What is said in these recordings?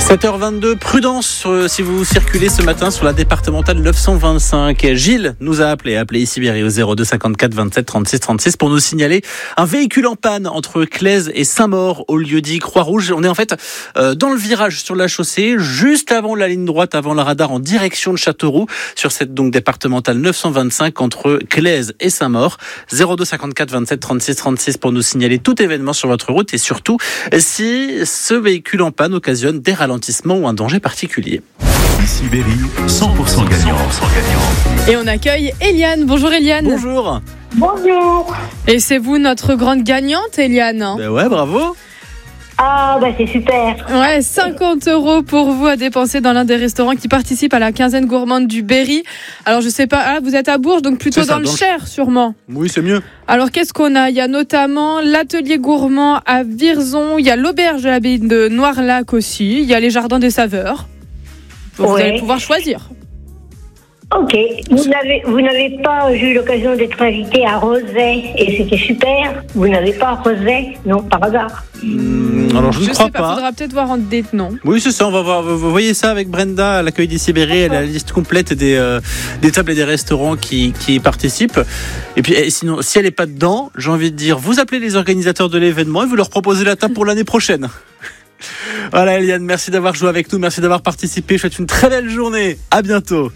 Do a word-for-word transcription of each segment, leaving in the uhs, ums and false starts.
sept heures vingt-deux, prudence sur, si vous circulez ce matin sur la départementale neuf cent vingt-cinq. Gilles nous a appelé, appelé ici Berry au zéro deux cinquante-quatre vingt-sept trente-six trente-six pour nous signaler un véhicule en panne entre Claise et Saint-Maur au lieu dit Croix-Rouge. On est en fait euh, dans le virage sur la chaussée, juste avant la ligne droite, avant le radar en direction de Châteauroux, sur cette donc départementale neuf cent vingt-cinq entre Claise et Saint-Maur. zéro deux cinquante-quatre vingt-sept trente-six trente-six pour nous signaler tout événement sur votre route et surtout si ce véhicule en panne occasionne des ralentissements ou un danger particulier. Ici Berry, cent pour cent gagnant. Et on accueille Eliane. Bonjour Eliane. Bonjour. Bonjour. Et c'est vous notre grande gagnante, Eliane. Ben ouais, bravo. Ah bah c'est super. Ouais, cinquante euros pour vous à dépenser dans l'un des restaurants qui participent à la quinzaine gourmande du Berry. Alors je sais pas, ah, vous êtes à Bourges, donc plutôt C'est ça, dans le dans le- Cher sûrement. Oui, c'est mieux. Alors qu'est-ce qu'on a ? Il y a notamment l'atelier gourmand à Virzon, il y a l'auberge de l'abbaye de Noirlac aussi, il y a les jardins des saveurs. Donc, Vous Ouais. allez pouvoir choisir. Ok. Vous n'avez vous n'avez pas eu l'occasion d'être invité à Rosay et c'était super. Vous n'avez pas Rosay, non, par hasard. Mmh, alors je ne Je crois sais pas, pas. faudra peut-être voir en détail. Non. Oui, c'est ça, on va voir. Vous voyez ça avec Brenda à l'accueil d'ici Berry, elle a la liste complète des, euh, des tables et des restaurants qui, qui y participent. Et puis, eh, sinon, si elle n'est pas dedans, j'ai envie de dire, vous appelez les organisateurs de l'événement et vous leur proposez la table pour l'année prochaine. Voilà, Eliane, merci d'avoir joué avec nous, merci d'avoir participé. Je vous souhaite une très belle journée. À bientôt.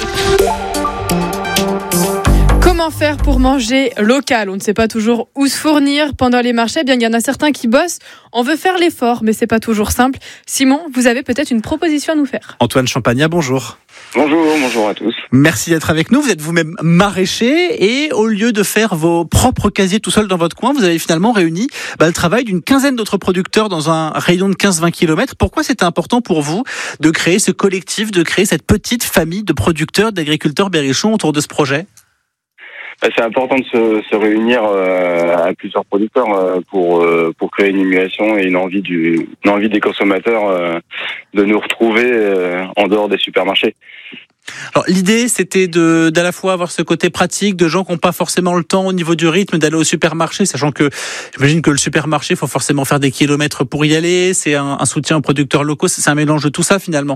Comment faire pour manger local ? On ne sait pas toujours où se fournir pendant les marchés. Eh bien, il y en a certains qui bossent. On veut faire l'effort, mais c'est pas toujours simple. Simon, vous avez peut-être une proposition à nous faire. Antoine Champagnat, bonjour. Bonjour, bonjour à tous. Merci d'être avec nous. Vous êtes vous-même maraîcher et au lieu de faire vos propres casiers tout seul dans votre coin, vous avez finalement réuni bah, le travail d'une quinzaine d'autres producteurs dans un rayon de quinze à vingt kilomètres. Pourquoi c'était important pour vous de créer ce collectif, de créer cette petite famille de producteurs, d'agriculteurs berrichons autour de ce projet ? Bah, c'est important de se, se réunir euh, à plusieurs producteurs euh, pour euh, pour créer une émulation et une envie du une envie des consommateurs euh, de nous retrouver euh, en dehors des supermarchés. Alors l'idée c'était de d'à la fois avoir ce côté pratique de gens qui n'ont pas forcément le temps au niveau du rythme d'aller au supermarché, sachant que j'imagine que le supermarché il faut forcément faire des kilomètres pour y aller, c'est un, un soutien aux producteurs locaux, c'est un mélange de tout ça finalement.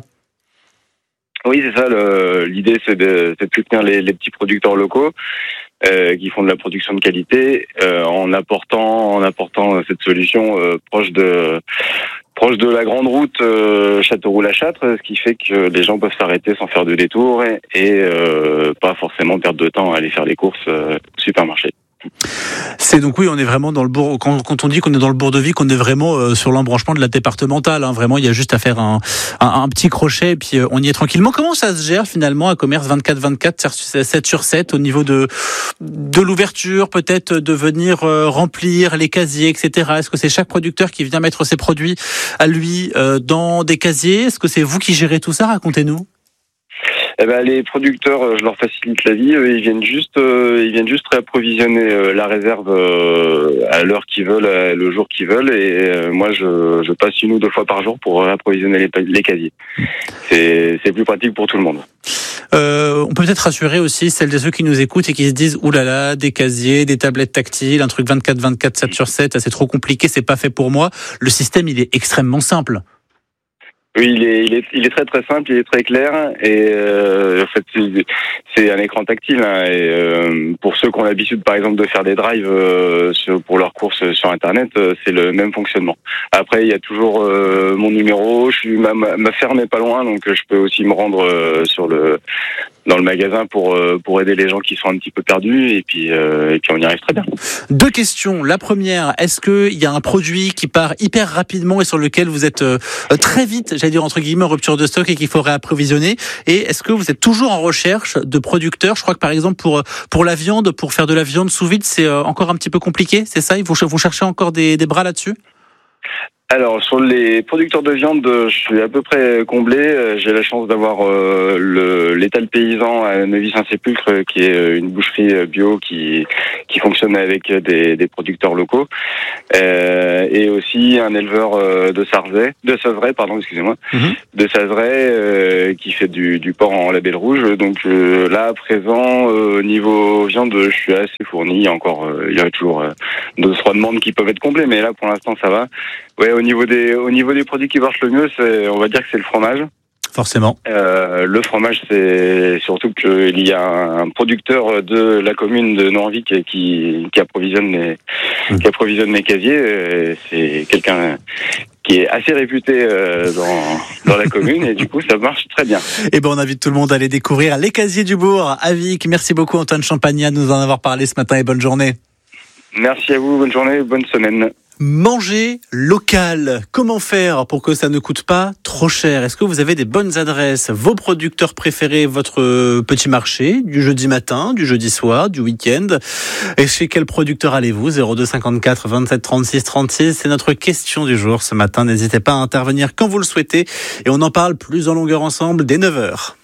Oui, c'est ça. Le, l'idée, c'est de, c'est de soutenir les, les petits producteurs locaux euh, qui font de la production de qualité, euh, en apportant, en apportant cette solution euh, proche de, proche de la grande route euh, Châteauroux-la-Châtre, ce qui fait que les gens peuvent s'arrêter sans faire de détour et, et euh, pas forcément perdre de temps à aller faire les courses euh, au supermarché. C'est donc oui, on est vraiment dans le bourg. Quand, quand on dit qu'on est dans le bourg de Vic, on est vraiment euh, sur l'embranchement de la départementale. Hein. Vraiment, il y a juste à faire un, un, un petit crochet et puis euh, on y est tranquillement. Comment ça se gère finalement un commerce vingt-quatre vingt-quatre, sept sur sept au niveau de de l'ouverture, peut-être de venir euh, remplir les casiers, et cetera. Est-ce que c'est chaque producteur qui vient mettre ses produits à lui euh, dans des casiers ? Est-ce que c'est vous qui gérez tout ça ? Racontez-nous. Eh ben, les producteurs, je leur facilite la vie. Ils viennent juste, euh, ils viennent juste réapprovisionner euh, la réserve euh, à l'heure qu'ils veulent, euh, le jour qu'ils veulent. Et euh, moi, je, je passe une ou deux fois par jour pour réapprovisionner les, les casiers. C'est, c'est plus pratique pour tout le monde. Euh, on peut peut-être rassurer aussi celles et ceux qui nous écoutent et qui se disent ouh là là, des casiers, des tablettes tactiles, un truc vingt-quatre vingt-quatre, sept sur sept, c'est trop compliqué, c'est pas fait pour moi. Le système, il est extrêmement simple. Oui, il est, il est, il est très très simple, il est très clair et euh, en fait c'est, c'est un écran tactile. Hein, et euh, pour ceux qui ont l'habitude, par exemple, de faire des drives euh, sur, pour leurs courses sur Internet, euh, c'est le même fonctionnement. Après, il y a toujours euh, mon numéro. Je suis ma, ma ferme est pas loin, donc je peux aussi me rendre euh, sur le dans le magasin pour euh, pour aider les gens qui sont un petit peu perdus et puis euh, et puis on y arrive très bien. Deux questions. La première, est-ce que il y a un produit qui part hyper rapidement et sur lequel vous êtes euh, très vite, j'allais dire entre guillemets en rupture de stock et qu'il faut réapprovisionner ? Et est-ce que vous êtes toujours en recherche de producteurs ? Je crois que par exemple pour pour la viande, pour faire de la viande sous vide, c'est encore un petit peu compliqué, c'est ça ? Vous vous cherchez encore des des bras là-dessus ? Alors, sur les producteurs de viande, je suis à peu près comblé. J'ai la chance d'avoir euh, le, l'étal paysan à Neuvy-Saint-Sépulcre, qui est une boucherie bio qui qui fonctionne avec des, des producteurs locaux, euh, et aussi un éleveur euh, de Sarzay, de Savray, pardon, excusez-moi, mm-hmm. de Savray, euh, qui fait du, du porc en label rouge. Donc euh, là, à présent, euh, niveau viande, je suis assez fourni. Il y a encore, euh, il y a toujours euh, deux trois demandes qui peuvent être comblées, mais là, pour l'instant, ça va. Ouais, au niveau des au niveau des produits qui marchent le mieux, c'est on va dire que c'est le fromage. Forcément. Euh, le fromage, c'est surtout qu'il y a un producteur de la commune de Noirville qui, qui, qui approvisionne les, mmh. qui approvisionne mes casiers. Et c'est quelqu'un qui est assez réputé euh, dans, dans la commune et du coup, ça marche très bien. Et ben, on invite tout le monde à aller découvrir les casiers du Bourg à Vic. Merci beaucoup Antoine Champagnat de nous en avoir parlé ce matin et bonne journée. Merci à vous, bonne journée, bonne semaine. Manger local. Comment faire pour que ça ne coûte pas trop cher? Est-ce que vous avez des bonnes adresses? Vos producteurs préférés, votre petit marché du jeudi matin, du jeudi soir, du week-end? Et chez quel producteur allez-vous? zéro deux cinquante-quatre vingt-sept trente-six trente-six. C'est notre question du jour ce matin. N'hésitez pas à intervenir quand vous le souhaitez. Et on en parle plus en longueur ensemble dès neuf heures.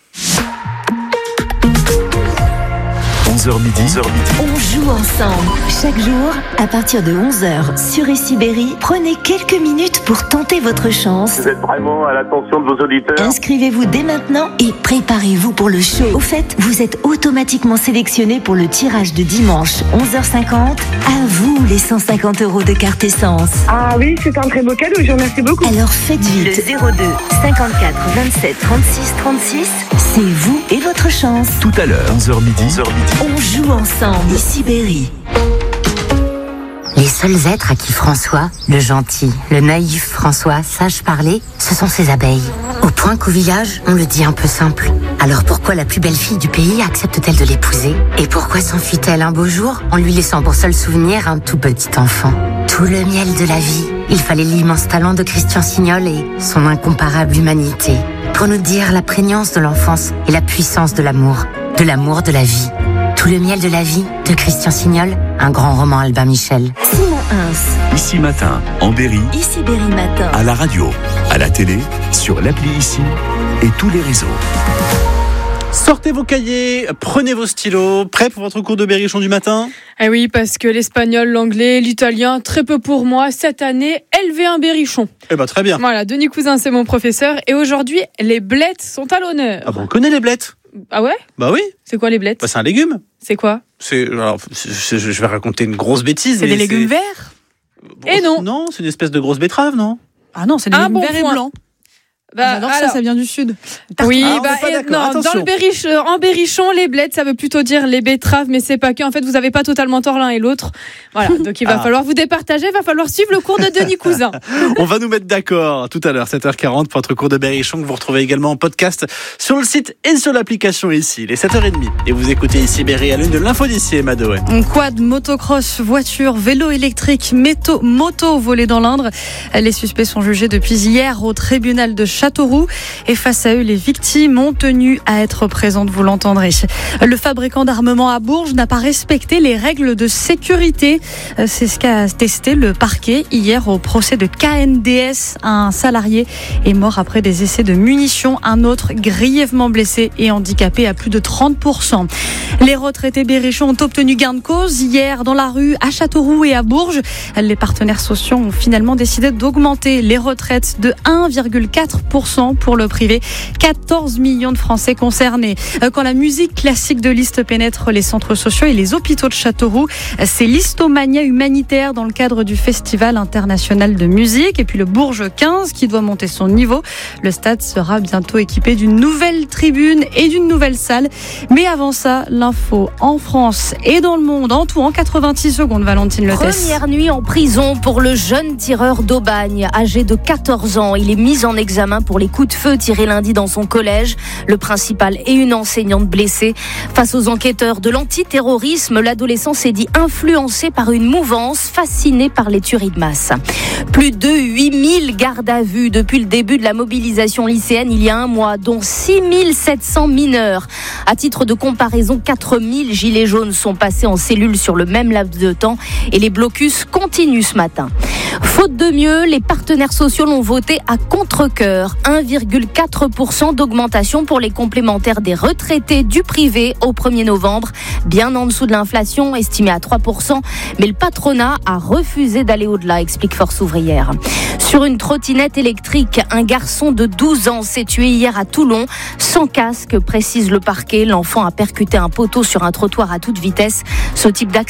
onze heures midi, onze heures midi. On joue ensemble. Chaque jour, à partir de onze heures, sur Essibéry, prenez quelques minutes pour tenter votre chance. Vous êtes vraiment à l'attention de vos auditeurs. Inscrivez-vous dès maintenant et préparez-vous pour le show. Au fait, vous êtes automatiquement sélectionné pour le tirage de dimanche, onze heures cinquante. À vous les cent cinquante euros de carte essence. Ah oui, c'est un très beau cadeau, je vous remercie beaucoup. Alors faites vite. Le zéro deux cinquante-quatre vingt-sept trente-six trente-six, c'est vous et votre chance. Tout à l'heure, onze heures midi, onze heures midi. On joue ensemble. Essibéry. Les seuls êtres à qui François, le gentil, le naïf François, sache parler, ce sont ses abeilles. Au point qu'au village, on le dit un peu simple. Alors pourquoi la plus belle fille du pays accepte-t-elle de l'épouser? Et pourquoi s'enfuit-elle un beau jour en lui laissant pour seul souvenir un tout petit enfant? Tout le miel de la vie, il fallait l'immense talent de Christian Signol et son incomparable humanité pour nous dire la prégnance de l'enfance et la puissance de l'amour, de l'amour de la vie. Tout le miel de la vie de Christian Signol, un grand roman Albin Michel. Simon Hins. Ici Matin, en Berry, Essibéry Matin. à la radio, à la télé, sur l'appli Ici et tous les réseaux. Sortez vos cahiers, prenez vos stylos, prêts pour votre cours de berrichon du matin? Eh oui, parce que l'espagnol, l'anglais, l'italien, très peu pour moi. Cette année, L V un berrichon. Eh ben très bien. Voilà, Denis Cousin, c'est mon professeur. Et aujourd'hui, les blettes sont à l'honneur. Ah bon, on connaît les blettes? Ah ouais? Bah oui. C'est quoi les blettes? Bah, c'est un légume. C'est quoi? C'est, alors, c'est, je vais raconter une grosse bêtise. C'est mais des légumes verts? Bon, Et non. Non, c'est une espèce de grosse betterave, non? Ah non, c'est des Un légumes bon verts et point. blancs. Bah, J'adore alors- ça, ça vient du sud. Oui, Ah, on bah, n'est pas et- d'accord. non, Attention. dans le berriche, euh, en berrichon, les blettes, ça veut plutôt dire les betteraves, mais c'est pas que. En fait, vous n'avez pas totalement tort l'un et l'autre. Voilà, donc il va Ah. falloir vous départager, il va falloir suivre le cours de Denis Cousin. On va nous mettre d'accord tout à l'heure, sept heures quarante, pour votre cours de berrichon que vous retrouvez également en podcast sur le site et sur l'application ici. Les sept heures trente. Et vous écoutez ici Berry à l'une de l'info d'ici, Emma Doé. Quad, motocross, voiture, vélo électrique, méto, moto volée dans l'Indre. Les suspects sont jugés depuis hier au tribunal de Châteauroux. Et face à eux, les victimes ont tenu à être présentes, vous l'entendrez. Le fabricant d'armement à Bourges n'a pas respecté les règles de sécurité. C'est ce qu'a testé le parquet hier au procès de K N D S. Un salarié est mort après des essais de munitions. Un autre grièvement blessé et handicapé à plus de trente pour cent. Les retraités berrichons ont obtenu gain de cause hier dans la rue à Châteauroux et à Bourges. Les partenaires sociaux ont finalement décidé d'augmenter les retraites de un virgule quatre pour cent pour le privé. quatorze millions de Français concernés. Quand la musique classique de Liszt pénètre les centres sociaux et les hôpitaux de Châteauroux, c'est l'Histomania humanitaire dans le cadre du Festival international de musique. Et puis le Bourges quinze qui doit monter son niveau. Le stade sera bientôt équipé d'une nouvelle tribune et d'une nouvelle salle. Mais avant ça, l'info en France et dans le monde, en tout en quatre-vingt-six secondes, Valentine Lethès. Première nuit en prison pour le jeune tireur d'Aubagne, âgé de quatorze ans. Il est mis en examen pour les coups de feu tirés lundi dans son collège. Le principal et une enseignante blessée. Face aux enquêteurs de l'antiterrorisme, l'adolescent s'est dit influencé par une mouvance, fasciné par les tueries de masse. Plus de huit mille gardes à vue depuis le début de la mobilisation lycéenne il y a un mois, dont six mille sept cents mineurs. À titre de comparaison, quatre mille gilets jaunes sont passés en cellule sur le même laps de temps et les blocus continuent ce matin. Faute de mieux, les partenaires sociaux l'ont voté à contre-cœur. un virgule quatre pour cent d'augmentation pour les complémentaires des retraités du privé au premier novembre, bien en dessous de l'inflation estimée à trois pour cent. Mais le patronat a refusé d'aller au-delà, explique Force ouvrière. Sur une trottinette électrique, un garçon de douze ans s'est tué hier à Toulon. Sans casque, précise le parquet. L'enfant a percuté un poteau sur un trottoir à toute vitesse. Ce type d'accident